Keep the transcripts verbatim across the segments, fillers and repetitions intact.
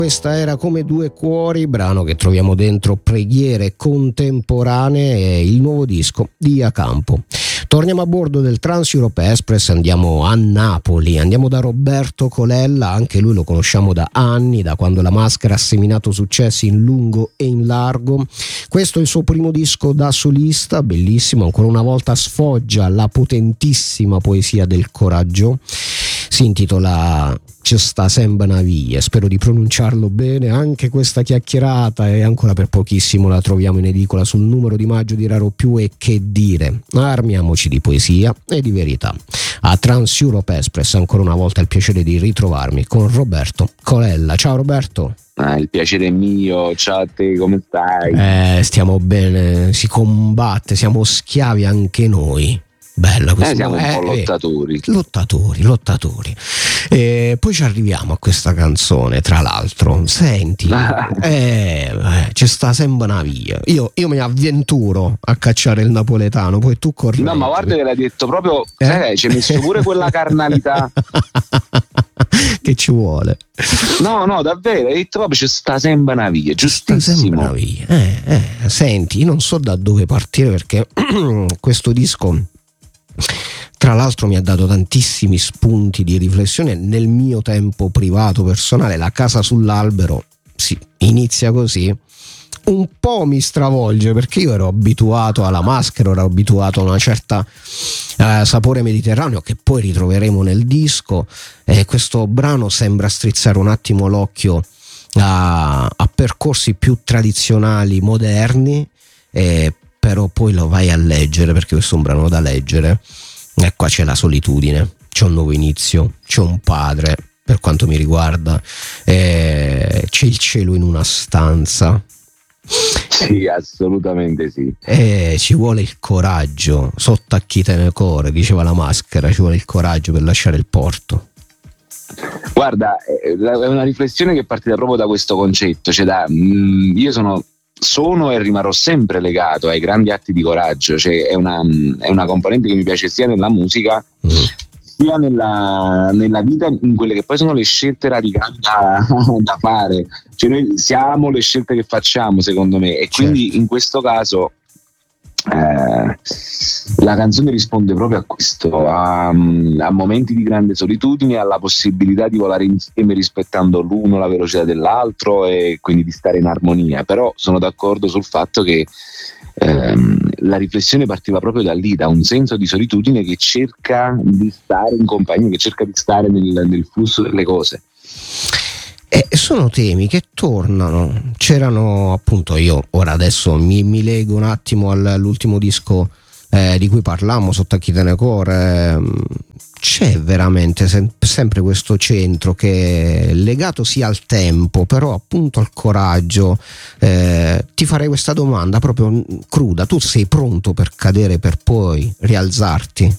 Questa era Come due cuori, brano che troviamo dentro Preghiere contemporanee, il nuovo disco di Acampo. Torniamo a bordo del Trans Europe Express, andiamo a Napoli, andiamo da Roberto Colella, anche lui lo conosciamo da anni, da quando La Maschera ha seminato successi in lungo e in largo. Questo è il suo primo disco da solista, bellissimo, ancora una volta sfoggia la potentissima poesia del coraggio. Si intitola Ci sta sembra una via, spero di pronunciarlo bene. Anche questa chiacchierata, e ancora per pochissimo la troviamo in edicola sul numero di maggio di Raro Più. E che dire, armiamoci di poesia e di verità. A Trans Europe Express ancora una volta il piacere di ritrovarmi con Roberto Colella. Ciao Roberto. Ah, il piacere è mio, ciao a te, come stai? Eh, stiamo bene, si combatte, siamo schiavi anche noi. Bella questa, eh, siamo un eh, po' lottatori. Eh, lottatori, lottatori. E poi ci arriviamo a questa canzone, tra l'altro. Senti, eh, eh, ci sta sempre una via. Io, io mi avventuro a cacciare il napoletano, poi tu corri. No, ma guarda che l'hai detto proprio, eh? eh, ci hai messo pure quella carnalità. Che ci vuole? No, no, davvero, hai detto proprio ci sta sempre una via, giustissimo. Una via. Eh, eh, senti, io non so da dove partire perché questo disco, tra l'altro, mi ha dato tantissimi spunti di riflessione nel mio tempo privato, personale. La casa sull'albero, sì, inizia così, un po' mi stravolge perché io ero abituato alla Maschera, ero abituato a una certa eh, sapore mediterraneo che poi ritroveremo nel disco, e questo brano sembra strizzare un attimo l'occhio a, a percorsi più tradizionali, moderni, eh, però poi lo vai a leggere, perché questo è un brano da leggere, e qua c'è la solitudine, c'è un nuovo inizio, c'è un padre, per quanto mi riguarda, eh, c'è il cielo in una stanza. Sì, assolutamente sì. E ci vuole il coraggio, sotto a chi te ne corre, diceva La Maschera, ci vuole il coraggio per lasciare il porto. Guarda, è una riflessione che è partita proprio da questo concetto, cioè da, mh, io sono sono e rimarrò sempre legato ai grandi atti di coraggio, cioè è una, è una componente che mi piace sia nella musica mm. sia nella, nella vita, in quelle che poi sono le scelte radicali da, da fare, cioè noi siamo le scelte che facciamo, secondo me, e quindi certo. In questo caso eh, la canzone risponde proprio a questo, a, a momenti di grande solitudine, alla possibilità di volare insieme rispettando l'uno la velocità dell'altro e quindi di stare in armonia. Però sono d'accordo sul fatto che ehm, la riflessione partiva proprio da lì, da un senso di solitudine che cerca di stare in compagnia, che cerca di stare nel, nel flusso delle cose. E sono temi che tornano, c'erano appunto, io ora adesso mi, mi lego un attimo all'ultimo disco eh, di cui parlammo, Sotto a chi te ne corre, eh, c'è veramente sem- sempre questo centro che è legato sia al tempo, però appunto al coraggio. Eh, ti farei questa domanda proprio cruda: tu sei pronto per cadere per poi rialzarti?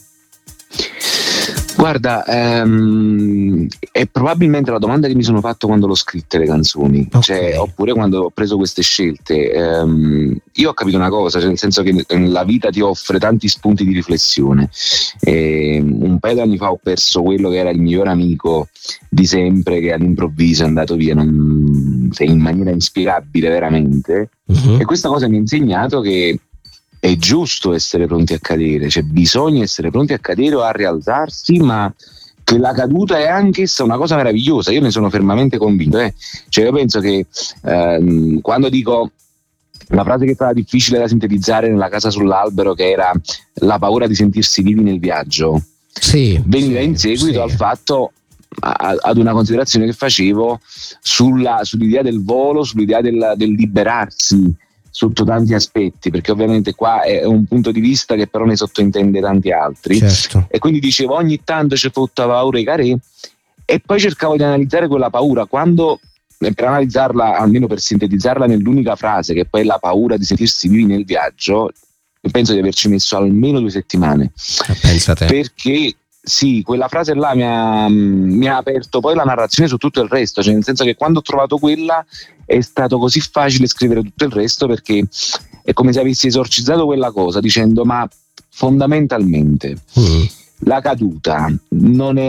Guarda, ehm, è probabilmente la domanda che mi sono fatto quando l'ho scritte le canzoni, okay. Cioè, oppure quando ho preso queste scelte. Ehm, io ho capito una cosa, cioè nel senso che la vita ti offre tanti spunti di riflessione. Ehm, un paio di anni fa ho perso quello che era il migliore amico di sempre, che all'improvviso è andato via non, in maniera inspiegabile veramente, uh-huh. E questa cosa mi ha insegnato che è giusto essere pronti a cadere, cioè bisogna essere pronti a cadere o a rialzarsi, ma che la caduta è anch'essa una cosa meravigliosa. Io ne sono fermamente convinto, eh. Cioè io penso che ehm, quando dico la frase che stava difficile da sintetizzare nella casa sull'albero, che era la paura di sentirsi vivi nel viaggio, sì, veniva sì, in seguito sì. al fatto, a, ad una considerazione che facevo sulla, sull'idea del volo, sull'idea del, del liberarsi sotto tanti aspetti, perché ovviamente qua è un punto di vista che però ne sottointende tanti altri, certo. E quindi dicevo ogni tanto c'è tutta paura e caré, e poi cercavo di analizzare quella paura, quando per analizzarla, almeno per sintetizzarla nell'unica frase che poi è la paura di sentirsi vivi nel viaggio, penso di averci messo almeno due settimane. Pensate. Perché sì, quella frase là mi ha, mi ha aperto poi la narrazione su tutto il resto, cioè nel senso che quando ho trovato quella è stato così facile scrivere tutto il resto, perché è come se avessi esorcizzato quella cosa dicendo: ma fondamentalmente mm. la caduta non è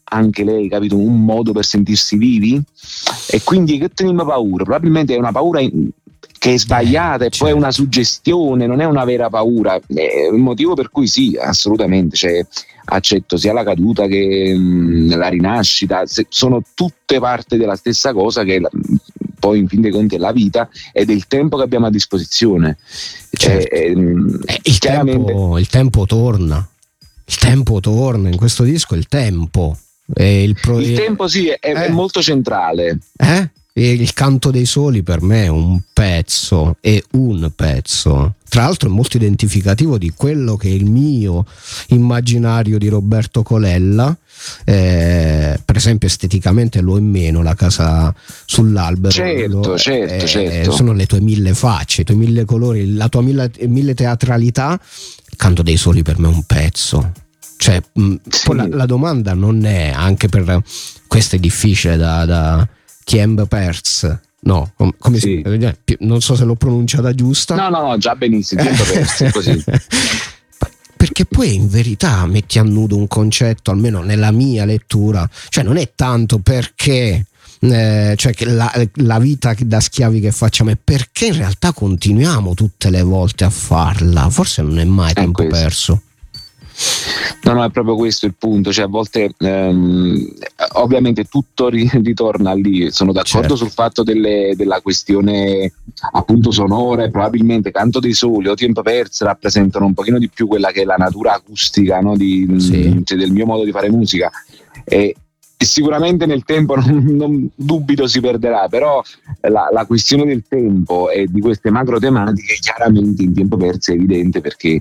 anche lei, capito, un modo per sentirsi vivi, e quindi che teniamo paura? Probabilmente è una paura in, che è sbagliata, eh, e certo. Poi è una suggestione, non è una vera paura. È il motivo per cui sì, assolutamente, cioè, accetto sia la caduta che mh, la rinascita, se, sono tutte parte della stessa cosa, che la, poi in fin dei conti è la vita ed è il tempo che abbiamo a disposizione. Certo. Cioè, ehm, eh, il, tempo, il tempo torna, il tempo torna in questo disco, il tempo. E il, pro... il tempo sì, è, eh. è molto centrale. Eh? E il Canto dei Soli per me è un pezzo, è un pezzo, tra l'altro è molto identificativo di quello che è il mio immaginario di Roberto Colella, eh, per esempio esteticamente lo è meno La casa sull'albero, certo, lo, certo, eh, certo. sono le tue mille facce, i tuoi mille colori, la tua mille, mille teatralità. Il Canto dei Soli per me è un pezzo. Cioè, mh, sì. poi la, la domanda non è, anche per questo è difficile da, da Tiembe Perz, no, com, come sì. si, non so se l'ho pronunciata giusta. No, no, no, già benissimo, Tiembe Perz, così. Perché poi in verità metti a nudo un concetto, almeno nella mia lettura, cioè non è tanto perché eh, cioè che la, la vita da schiavi che facciamo, è perché in realtà continuiamo tutte le volte a farla, forse non è mai tempo questo. perso. No, no, è proprio questo il punto, cioè a volte ehm, ovviamente tutto ri- ritorna lì, sono d'accordo certo. sul fatto delle, della questione appunto sonora, e probabilmente Canto dei Soli o Tiempo Perso rappresentano un pochino di più quella che è la natura acustica, no, di, sì. cioè, del mio modo di fare musica, e, e sicuramente nel tempo non, non dubito si perderà, però la, la questione del tempo e di queste macro tematiche chiaramente in Tiempo Perso è evidente, perché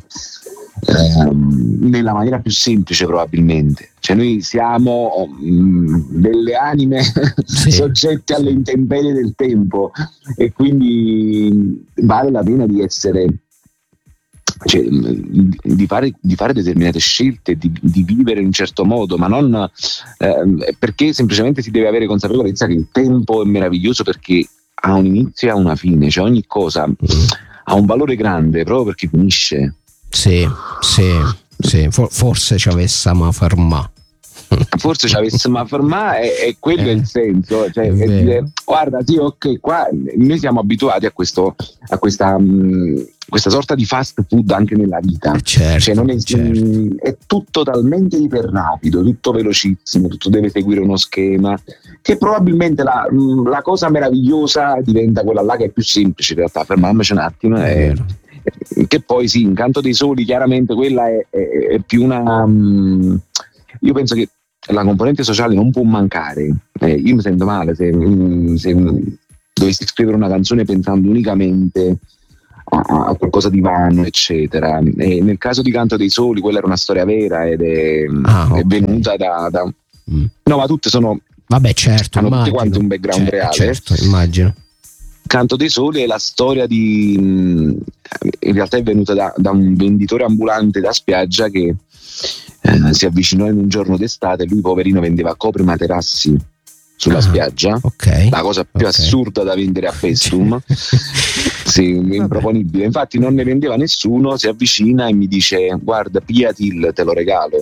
Ehm, nella maniera più semplice probabilmente, cioè noi siamo mh, delle anime sì, soggette alle sì. intemperie del tempo, e quindi vale la pena di essere, cioè, di fare, di fare determinate scelte, di, di vivere in un certo modo, ma non eh, perché semplicemente si deve avere consapevolezza che il tempo è meraviglioso, perché ha un inizio e ha una fine, cioè ogni cosa ha un valore grande proprio perché finisce. Sì, sì, sì, For- forse ci avessimo a fermare. Forse ci avessimo a fermare, e, e quello eh, è il senso, cioè, è dire, guarda, sì, ok, qua noi siamo abituati a questo, a questa, mh, questa sorta di fast food anche nella vita, certo, cioè non è, certo. mh, è tutto talmente iperrapido, tutto velocissimo, tutto deve seguire uno schema, che probabilmente la, mh, la cosa meravigliosa diventa quella là che è più semplice in realtà, fermiamoci un attimo e, che poi sì, in Canto dei Soli chiaramente quella è, è, è più una um, io penso che la componente sociale non può mancare, eh, io mi sento male se, se dovessi scrivere una canzone pensando unicamente a, a qualcosa di vano eccetera, e nel caso di Canto dei Soli quella era una storia vera ed è, ah, okay. è venuta da, da mm. no, ma tutte sono, vabbè, certo, hanno immagino. tutte quante un background Cioè, reale, certo, immagino. Canto dei Soli è la storia di, in realtà è venuta da, da un venditore ambulante da spiaggia che eh, si avvicinò in un giorno d'estate, e lui poverino vendeva copri materassi sulla ah, spiaggia, okay, la cosa più okay. assurda da vendere a Pestum, sì, improponibile, infatti non ne vendeva nessuno, si avvicina e mi dice guarda, pigliati, te lo regalo,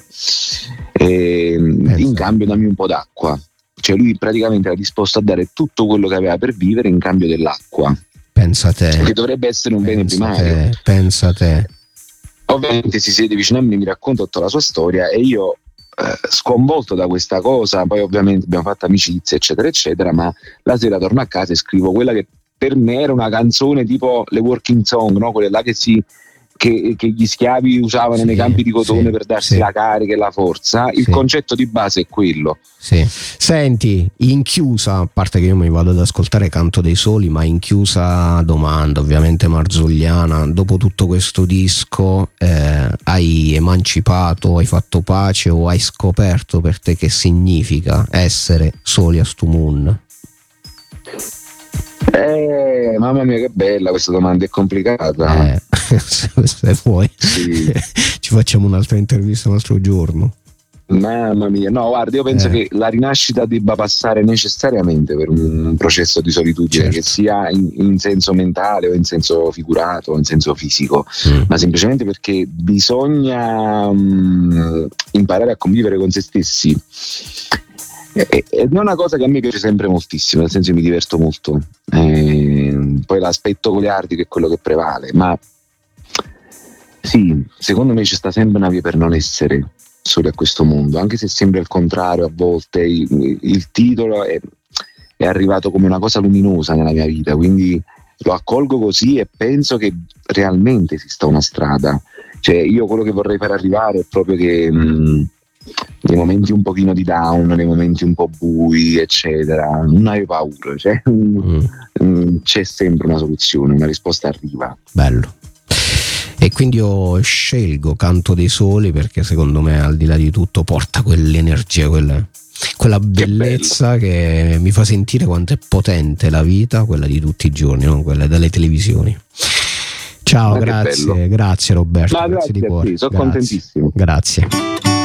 e, in cambio dammi un po' d'acqua. Cioè lui praticamente era disposto a dare tutto quello che aveva per vivere in cambio dell'acqua. Pensa te. Che dovrebbe essere un pensa bene primario. Te, pensa te. Ovviamente si siede vicino a me, mi racconta tutta la sua storia, e io eh, sconvolto da questa cosa, poi ovviamente abbiamo fatto amicizia eccetera eccetera, ma la sera torno a casa e scrivo quella che per me era una canzone tipo le working song, no? Quelle là che si Che, che gli schiavi usavano sì, nei campi di cotone sì, per darsi sì. la carica e la forza, il sì. concetto di base è quello. Sì. Senti, in chiusa, a parte che io mi vado ad ascoltare Canto dei Soli, ma in chiusa domanda, ovviamente marzulliana, dopo tutto questo disco eh, hai emancipato, hai fatto pace o hai scoperto per te che significa essere soli a stu moon? Eh, mamma mia che bella questa domanda, è complicata. Eh, se, se vuoi sì. ci facciamo un'altra intervista un altro giorno. Mamma mia, no, guarda, io penso eh. che la rinascita debba passare necessariamente per un processo di solitudine, certo. che sia in, in senso mentale o in senso figurato o in senso fisico, mm. ma semplicemente perché bisogna um, imparare a convivere con se stessi. Ed è una cosa che a me piace sempre moltissimo, nel senso che mi diverto molto. Eh, poi l'aspetto goliardico è quello che prevale, ma sì, secondo me ci sta sempre una via per non essere soli a questo mondo, anche se sembra il contrario a volte. Il, il titolo è, è arrivato come una cosa luminosa nella mia vita, quindi lo accolgo così e penso che realmente esista una strada. Cioè, io quello che vorrei far arrivare è proprio che mh, nei momenti un pochino di down, nei momenti un po' bui, eccetera, non hai paura, cioè, mm. mh, c'è sempre una soluzione, una risposta arriva. Bello. E quindi io scelgo Canto dei Soli perché secondo me al di là di tutto porta quell'energia, quella, quella bellezza che, che mi fa sentire quanto è potente la vita, quella di tutti i giorni, non quella dalle televisioni. Ciao, ma grazie, grazie Roberto. Ma grazie, grazie di cuore. Sono contentissimo. Grazie.